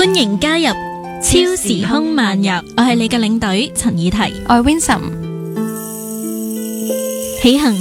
歡迎加入超時空漫遊，我係你嘅領隊陳以緹， 我係 Winsome。 起行，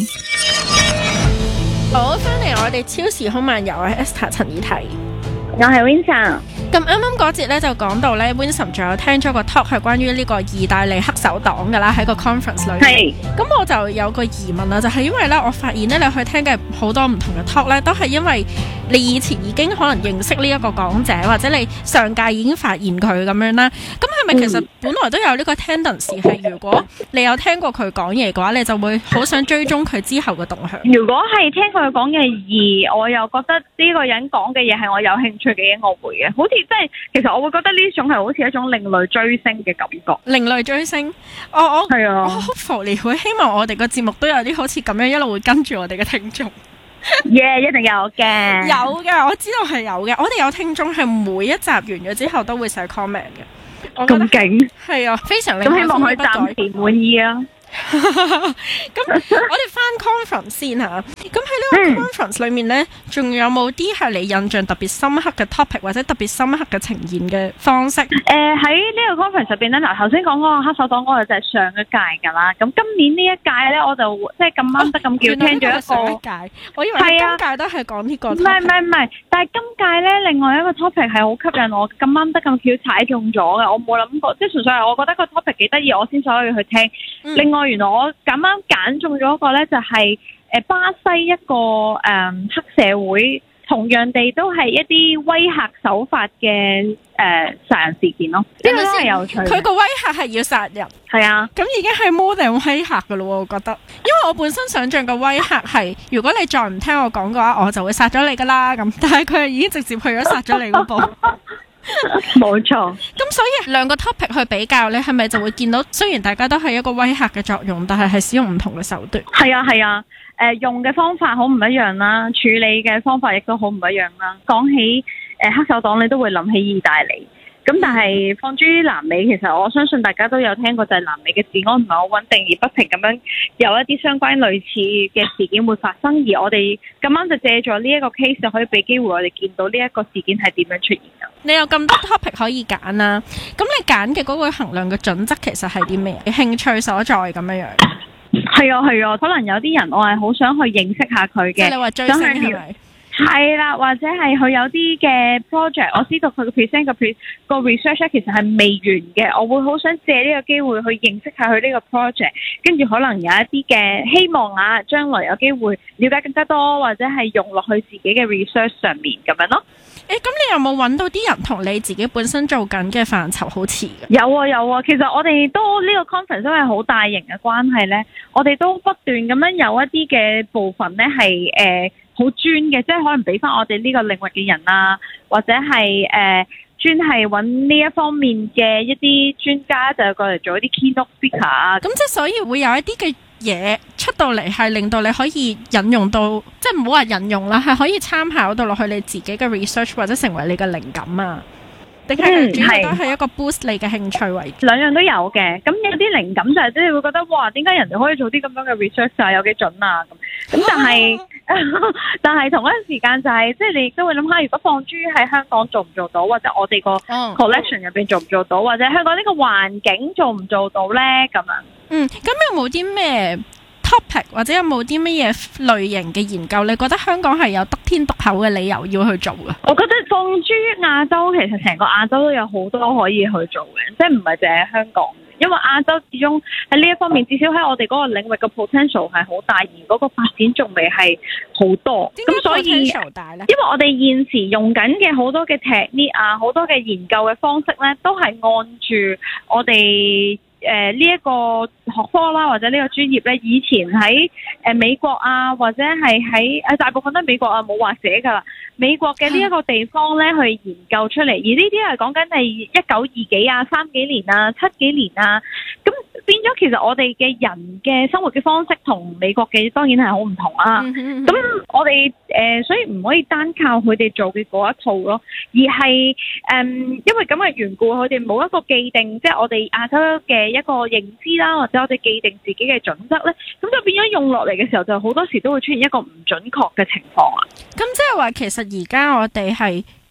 好，翻嚟我哋超時空漫遊，我係 Esther 陳以緹， 我係 Winsome。 咁啱啱嗰節咧就講到咧 Winsome 仲有聽咗個 talk 係關於呢個意大利黑手黨㗎啦，喺個 conference 裏面。咁我就有個疑問啦，就係因為咧我發現咧你去聽嘅好多唔同嘅 talk 咧，都係因為你以前已經可能認識呢一個講者，或者你上屆已經發現佢咁樣啦。咁係咪其實本來都有呢個 tendency 係如果你有聽過佢講嘢嘅話，你就會好想追蹤佢之後嘅動向？ 如果係聽佢講嘅而我又覺得呢個人講嘅嘢係我有興趣嘅嘢，我會嘅。好似即係其實我會覺得呢種係好似一種另類追星嘅感覺。 另類追星， 係啊， 我好服你，會希望我哋個節目都有啲好似咁樣一路會跟住我哋嘅聽眾。 耶，一定有嘅， 有嘅，我知道係有嘅。我哋有聽眾係每一集完咗之後都會寫 comment 嘅。 咁勁， 係啊，非常令咁希望佢暫時滿意啊。 咁我哋翻 conference 先吓，咁喺呢個 conference 裏面呢，仲有冇啲係你印象特別深刻嘅 topic 或者特別深刻嘅呈現嘅方式？ 喺呢個 conference 入邊呢，嗱頭先講嗰個黑手黨嗰個就係上一屆㗎啦。咁今年呢一屆呢，我就即係咁啱得咁叫聽咗一個上一屆，我以為今屆都係講呢個 topic。 唔係，但係今屆呢，另外一個 topic 係好吸引我，咁啱得咁巧踩中咗嘅。我冇諗過，即係純粹係我覺得個 topic 幾得意，我先所以去聽。另外原來我咁啱揀中咗一個咧，就係巴西一個黑社會，同樣地都係一啲威嚇手法嘅殺人事件咯。呢個都係有趣。 佢個威嚇係要殺人， 係啊， 咁已經係 more than 威嚇噶咯喎，我覺得。因為我本身想象嘅威嚇係，如果你再唔聽我講嘅話，我就會殺咗你噶啦咁。但係佢係已經直接去咗殺咗你嗰步。 冇錯， 咁所以兩個 topic 去比較咧，係咪就會見到雖然大家都係一個威嚇嘅作用，但係使用唔同嘅手段？ 係啊，用嘅方法好唔一樣啦，處理嘅方法亦都好唔一樣啦。講起黑手黨，你都會諗起意大利。咁但係放諸於南美，其實我相信大家都有聽過，就係南美嘅治安唔係好穩定，而不停咁樣有一啲相關類似嘅事件會發生，而我哋咁啱就借助呢一個 case 就可以俾機會我哋見到呢一個事件係點樣出現㗎。 你有咁多 topic 可以揀啦，咁你揀嘅嗰個衡量嘅準則其實係啲咩？興趣所在咁樣樣。 係啊，可能有啲人我係好想去認識下佢嘅。 即係你話追星係咪？ 係啦，或者係佢有啲嘅 project，我知道佢嘅 present 個 research 其實係未完嘅，我會好想借呢個機會去認識下佢呢個 project， 跟住可能有一啲嘅希望啊，將來有機會了解更加多，或者係用落去自己嘅 research 上面咁樣咯。 咁你有冇揾到啲人同你自己本身做緊嘅範疇好似嘅？ 有啊，其實我哋都呢個 conference 因為好大型嘅關係呢，我哋都不斷咁樣有一啲嘅部分呢係好專嘅，即係可能俾翻我哋呢個領域嘅人啊，或者係專係揾呢一方面嘅一啲專家就過嚟做一啲 keynote speaker 啊。咁即係所以會有一啲嘅嘢出到嚟係令到你可以引用到，即係唔好話引用啦，係可以參考到落去你自己嘅 research 或者成為你嘅靈感啊。定係主要都係一個 boost 你嘅興趣為主？ 兩樣都有嘅。咁有啲靈感就係即係會覺得哇，點解人哋可以做啲咁樣嘅 research 啊？有幾準啊咁但係但係同一時間就係即係你亦都會諗下，如果放諸喺香港做唔做到，或者我哋個 collection 入邊做唔做到，或者香港呢個環境做唔做到咧咁樣。 咁有冇啲咩 topic 或者有冇啲乜嘢類型嘅研究，你覺得香港係有得天獨厚嘅理由要去做嘅？ 我覺得放諸亞洲，其實成個亞洲都有好多可以去做嘅，即係唔係淨係香港。因為亞洲始終喺呢一方面，至少喺我哋嗰個領域嘅 potential 係好大，而嗰個發展仲未係好多。咁所以，因為我哋現時用緊嘅好多嘅 technique 啊，好多嘅研究嘅方式咧，都係按住我哋呢一個學科啦，或者呢個專業咧，以前喺美國啊，或者係喺大部分都係美國啊，冇話寫㗎啦。美國嘅呢一個地方咧，去研究出嚟，而呢啲係講緊係1920幾啊、3幾年啊、7幾年啊，咁變咗其實我哋嘅人嘅生活嘅方式同美國嘅當然係好唔同啊。咁我哋所以唔可以單靠佢哋做嘅嗰一套咯，而係因為咁嘅緣故，佢哋冇一個既定，即係我哋亞洲嘅一個認知啦，或者我哋既定自己嘅準則咧，咁就變咗用落嚟嘅時候，就好多時都會出現一個唔準確嘅情況啊。 咁即係話其實而家我哋係要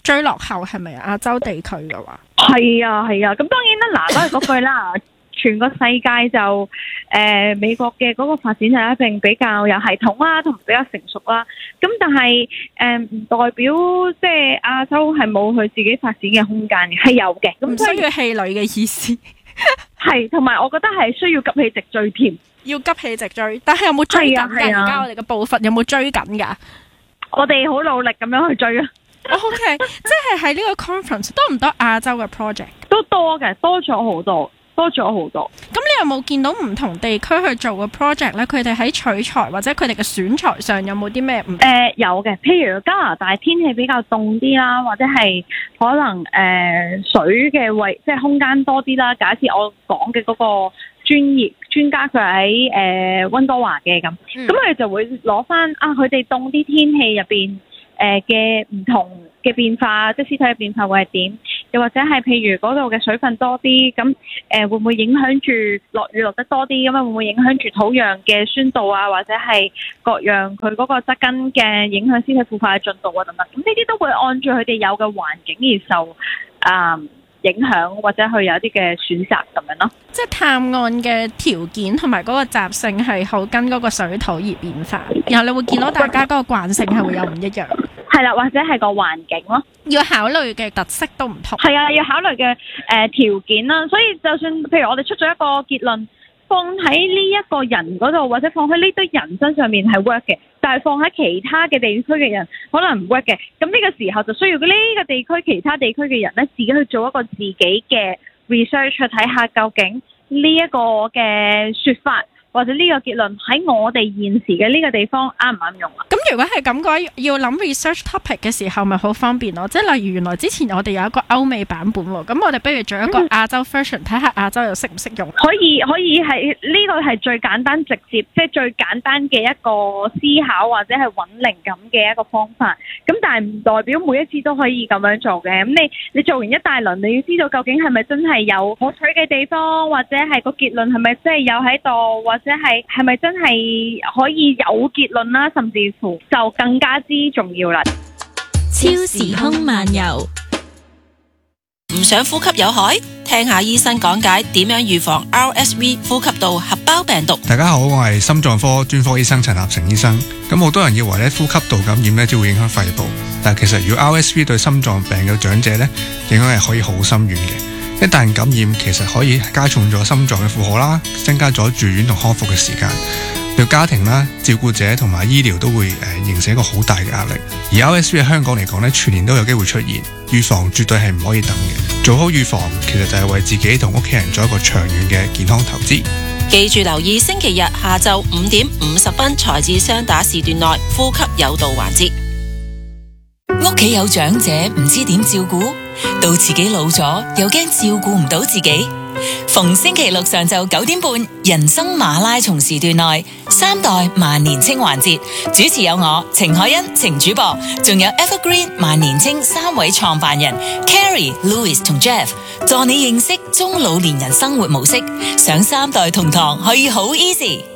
追落後，係咪亞洲地區嘅話？ 係啊，咁當然啦，嗱都係嗰句啦。全個世界就美國嘅嗰個發展就一定比較有系統啦，同埋比較成熟啦。咁但係唔代表即係亞洲係冇佢自己發展嘅空間嘅，係有嘅。咁唔需要氣餒嘅意思。 係，同埋我覺得係需要急起直追添。要急起直追，但係有冇追緊㗎？而家我哋嘅步伐有冇追緊㗎？我哋好努力咁樣去追啊！OK， 即係喺呢個 conference 多唔多亞洲嘅 project？ 都多嘅，多咗好多。咁你有冇見到唔同地區去做嘅 project 咧？佢哋喺取材或者佢哋嘅選材上有冇啲咩唔同？有嘅，譬如加拿大天氣比較凍啲啦，或者係可能水嘅位即係空間多啲啦。假設我講嘅嗰個專家佢喺溫哥華嘅咁佢哋就會攞翻佢哋凍啲天氣入邊嘅唔同嘅變化，即係屍體嘅變化會係點？又或者係譬如嗰度嘅水分多啲，咁會唔會影響住落雨落得多啲？咁會唔會影響住土壤嘅酸度啊？或者係各樣佢嗰個質根嘅影響屍體腐化嘅進度啊等等？咁呢啲都會按住佢哋有嘅環境而受影響，或者去有一啲嘅選擇咁樣咯。即係探案嘅條件同埋嗰個習性係好跟嗰個水土而變化，然後你會見到大家嗰個慣性係會有唔一樣。係啦，或者係個環境咯，要考慮嘅特色都唔同。係啊，要考慮嘅條件啦。所以就算譬如我哋出咗一個結論，放喺呢一個人嗰度，或者放喺呢堆人身上面係 work 嘅，但係放喺其他嘅地區嘅人可能唔 work 嘅。咁呢個時候就需要呢個地區其他地區嘅人咧，自己去做一個自己嘅 research 去睇下究竟呢一個嘅說法或者呢個結論喺我哋現時嘅呢個地方啱唔啱用啊？咁如果係咁嘅話，要諗 research topic 嘅時候咪好方便咯。即係例如原來之前我哋有一個歐美版本喎，咁我哋不如做一個亞洲 version，睇下亞洲又識唔識用。可以係呢個係最簡單直接，即係最簡單嘅一個思考或者係揾靈感嘅一個方法。咁但係唔代表每一次都可以咁樣做嘅。咁你做完一大輪，你要知道究竟係咪真係有可取嘅地方，或者係個結論係咪真係有喺度，或者係咪真係可以有結論啦？甚至乎就更加之重要啦。 超時空漫遊， 唔想呼吸有害？聽下醫生講解點樣預防 RSV 呼吸道合胞病毒。 大家好，我係心臟科專科醫生陳立成醫生。咁好多人以為咧呼吸道感染咧只會影響肺部，但係其實如果 RSV 對心臟病嘅長者咧，影響係可以好深遠嘅。一旦感染，其實可以加重咗心臟嘅負荷啦，增加咗住院同康復嘅時間，對家庭啦、照顧者同埋醫療都會形成一個好大嘅壓力。而 RSV 喺香港嚟講咧，全年都有機會出現，預防絕對係唔可以等嘅。做好預防，其實就係為自己同屋企人做一個長遠嘅健康投資。 記住留意星期日下晝5點50分才至雙打時段內呼吸有道環節。 屋企有長者唔知點照顧，到自己老咗又驚照顧唔到自己。逢星期六上晝9點半，人生馬拉松時段內3代萬年青環節，主持有我程海欣、程主播，仲有 Evergreen 萬年青3位創辦人 Carrie、Louis 同 Jeff， 助你認識中老年人生活模式。上3代同堂可以好 easy。